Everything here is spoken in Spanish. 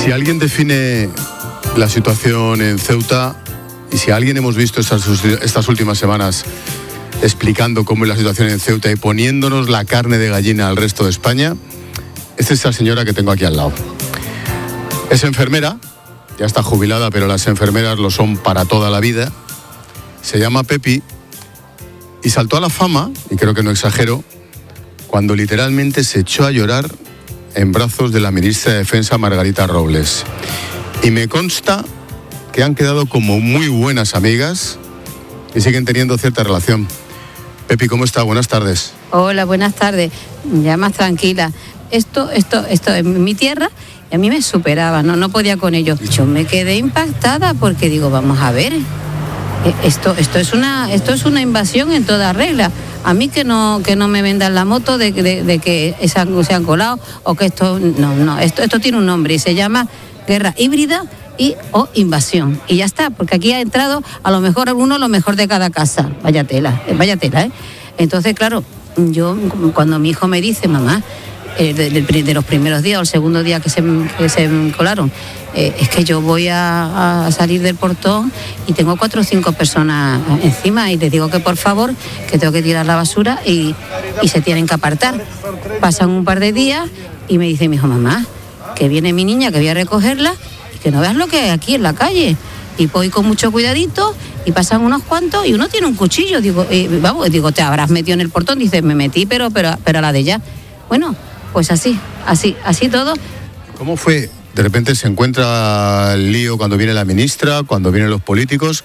Si alguien define la situación en Ceuta, y si alguien hemos visto estas últimas semanas explicando cómo es la situación en Ceuta y poniéndonos la carne de gallina al resto de España, es esta señora que tengo aquí al lado. Es enfermera, ya está jubilada, pero las enfermeras lo son para toda la vida. Se llama Pepi y saltó a la fama, y creo que no exagero, cuando literalmente se echó a llorar en brazos de la ministra de Defensa, Margarita Robles. Y me consta que han quedado como muy buenas amigas y siguen teniendo cierta relación. Pepi, ¿cómo está? Buenas tardes. Hola, buenas tardes. Ya más tranquila. Esto en mi tierra, y a mí me superaba, no podía con ello. Yo me quedé impactada porque digo, vamos a ver, esto es una invasión en toda regla. A mí que no me vendan la moto de que se han colado o que esto tiene un nombre y se llama guerra híbrida o invasión. Y ya está, porque aquí ha entrado a lo mejor alguno lo mejor de cada casa. Vaya tela, ¿eh? Entonces, claro, yo cuando mi hijo me dice, mamá, de los primeros días o el segundo día que se colaron, es que yo voy a salir del portón y tengo 4 o 5 personas encima y les digo que por favor, que tengo que tirar la basura y se tienen que apartar. Pasan un par de días y me dice mi hijo, mamá, que viene mi niña, que voy a recogerla y que no veas lo que hay aquí en la calle. Y voy con mucho cuidadito y pasan unos cuantos y uno tiene un cuchillo. Digo, te habrás metido en el portón. Dice, me metí, pero a la de ella. Bueno, pues así todo. ¿Cómo fue? De repente se encuentra el lío cuando viene la ministra, cuando vienen los políticos,